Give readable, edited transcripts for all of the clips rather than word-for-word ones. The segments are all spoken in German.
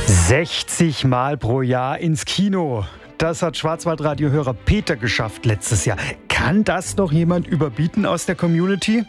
60 Mal pro Jahr ins Kino. Das hat Schwarzwaldradio-Hörer Peter geschafft letztes Jahr. Kann das noch jemand überbieten aus der Community?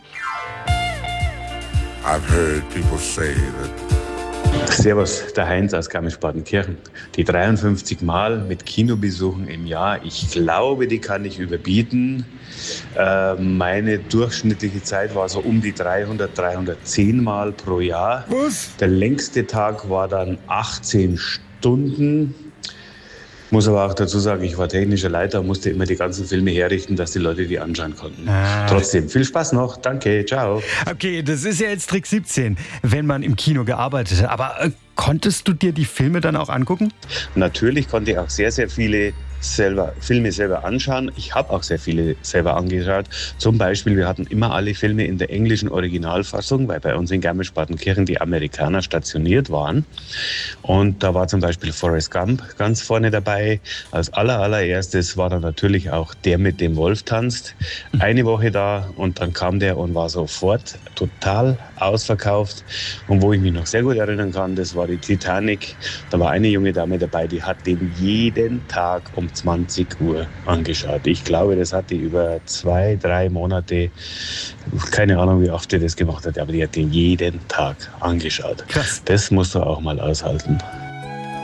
I've heard people say that. Servus, der Heinz aus Garmisch-Partenkirchen. Die 53 Mal mit Kinobesuchen im Jahr, ich glaube, die kann ich überbieten. Meine durchschnittliche Zeit war so um die 310 Mal pro Jahr. Was? Der längste Tag war dann 18 Stunden. Muss aber auch dazu sagen, ich war technischer Leiter und musste immer die ganzen Filme herrichten, dass die Leute die anschauen konnten. Trotzdem, viel Spaß noch. Danke, ciao. Okay, das ist ja jetzt Trick 17, wenn man im Kino gearbeitet hat. Aber konntest du dir die Filme dann auch angucken? Natürlich konnte ich auch sehr, sehr viele Filme selber anschauen. Ich habe auch sehr viele selber angeschaut. Zum Beispiel, wir hatten immer alle Filme in der englischen Originalfassung, weil bei uns in Garmisch-Partenkirchen die Amerikaner stationiert waren. Und da war zum Beispiel Forrest Gump ganz vorne dabei. Als allererstes war dann natürlich auch Der mit dem Wolf tanzt. Eine Woche da und dann kam der und war sofort total ausverkauft. Und wo ich mich noch sehr gut erinnern kann, das war die Titanic. Da war eine junge Dame dabei, die hat den jeden Tag um 20 Uhr angeschaut. Ich glaube, das hat die über 2-3 Monate, keine Ahnung, wie oft die das gemacht hat, aber die hat den jeden Tag angeschaut. Krass. Das musst du auch mal aushalten.